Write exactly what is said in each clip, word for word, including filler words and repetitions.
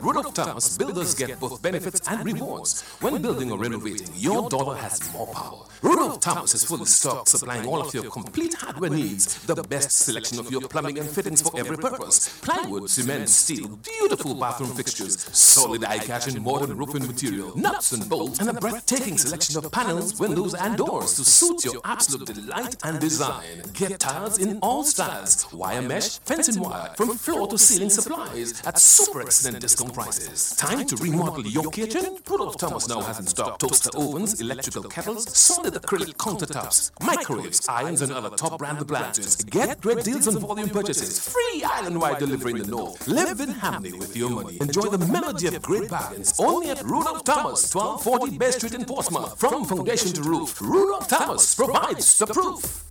At Rudolph Thomas, builders get both benefits and rewards. When building or renovating, your dollar has more power. Rudolph Thomas is fully stocked, supplying all of your complete hardware needs, the best selection of your plumbing and fittings for every purpose. Plywood, cement, steel, beautiful bathroom fixtures, solid eye-catch and modern roofing material, nuts and bolts, and a breathtaking selection of panels, windows, and doors to suit your absolute delight and design. Get tiles in all styles, wire mesh, fencing wire, from floor to ceiling supplies at super excellent discount prices. Time to remodel your kitchen? Rudolph Thomas now has in stock toaster ovens, electrical kettles, solid acrylic countertops, microwaves, irons, and other top brand appliances. Get great deals on volume purchases, free island-wide delivery in the north. Live in harmony with your money. Enjoy the melody of great bargains only at Rudolph Thomas, twelve forty Bay Street in Portsmouth. From foundation to roof, Rudolph Thomas provides the proof.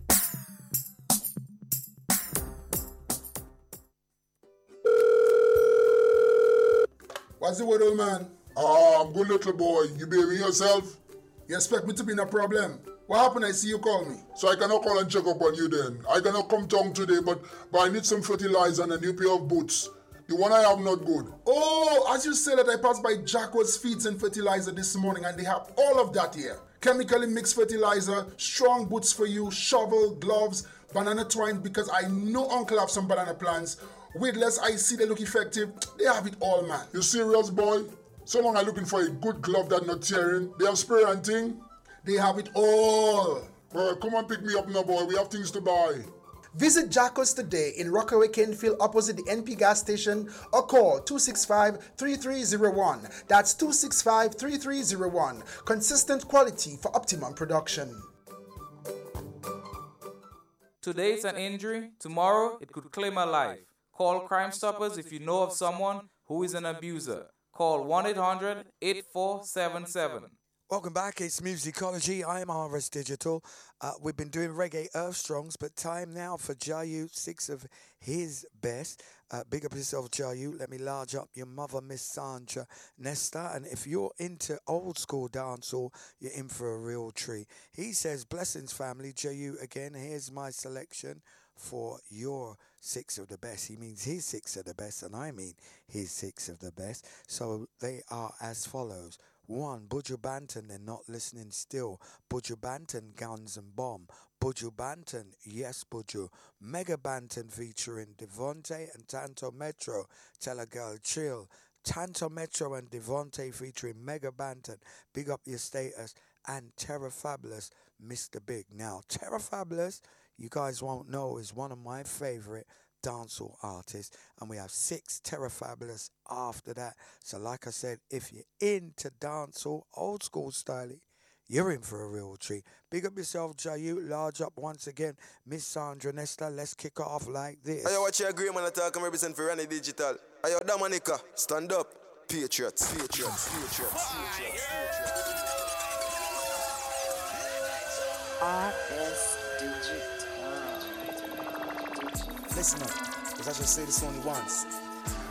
What's the word, old man? Oh, I'm good, little boy. You behaving yourself? You expect me to be in a problem? What happened? I see you call me. So I cannot call and check up on you then. I cannot come down today, but, but I need some fertilizer and a new pair of boots. The one I have not good. Oh, as you say that, I passed by Jacko's Feeds and Fertilizer this morning and they have all of that here. Chemically mixed fertilizer, strong boots for you, shovel, gloves, banana twine, because I know Uncle have some banana plants. Weedless, I see they look effective. They have it all, man. You serious, boy? So long I'm looking for a good glove that not tearing. They have spray and thing? They have it all. Well, come and pick me up now, boy. We have things to buy. Visit Jacko's today in Rockaway Kenfield opposite the N P gas station or call two six five, three three zero one. That's two six five, three three zero one. Consistent quality for optimum production. Today it's an injury, tomorrow it could claim a life. Call Crime Stoppers if you know of someone who is an abuser. Call one eight hundred, eight four seven seven. Welcome back, it's Musicology. I am R S Digital. Uh, we've been doing Reggae Earth Strongs, but time now for Jayu, six of his best. Uh, big up yourself, Jayu. Let me large up your mother, Miss Sandra Nesta. And if you're into old school dancehall, you're in for a real treat. He says, blessings, family. Jayu, again, here's my selection for your six of the best. He means his six of the best, and I mean his six of the best. So they are as follows. One, Buju Banton, they're not listening still. Buju Banton, Guns and Bomb. Buju Banton, Yes Buju. Mega Banton featuring Devontae and Tanto Metro, Tell a Girl Chill. Tanto Metro and Devontae featuring Mega Banton, Big Up Your Status. And Terra Fabulous, Mister Big. Now, Terra Fabulous, you guys won't know, is one of my favorite dancehall artists, and we have six Terra Fabulous after that. So like I said, if you're into dancehall, old school style, you're in for a real treat. Big up yourself, Jayu. Large up once again, Miss Sandra Nesta. Let's kick off like this. Ayo, watch your agreement attack and represent for Ranny Digital. Ayo, Dominica, stand up. Patriots. Patriots. Patriots. Patriots. R S Digital. Listen up, because I just say this only once.